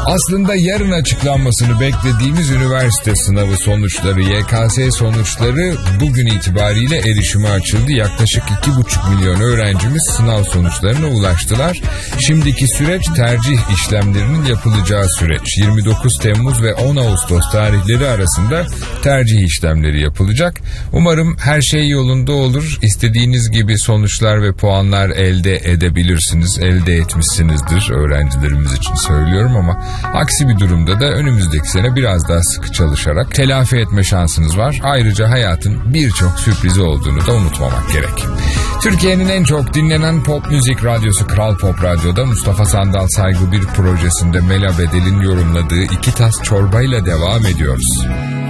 Aslında yarın açıklanmasını beklediğimiz üniversite sınavı sonuçları, YKS sonuçları bugün itibariyle erişime açıldı. Yaklaşık 2,5 milyon öğrencimiz sınav sonuçlarına ulaştılar. Şimdiki süreç tercih işlemlerinin yapılacağı süreç. 29 Temmuz ve 10 Ağustos tarihleri arasında tercih işlemleri yapılacak. Umarım her şey yolunda olur. İstediğiniz gibi sonuçlar ve puanlar elde edebilirsiniz. Elde etmişsinizdir, öğrencilerimiz için söylüyorum, ama aksi bir durumda da önümüzdeki sene biraz daha sıkı çalışarak telafi etme şansınız var. Ayrıca hayatın birçok sürprizi olduğunu da unutmamak gerek. Türkiye'nin en çok dinlenen pop müzik radyosu Kral Pop Radyo'da Mustafa Sandal Saygı Bir projesinde Mela Bedel'in yorumladığı İki Tas Çorba ile devam ediyoruz.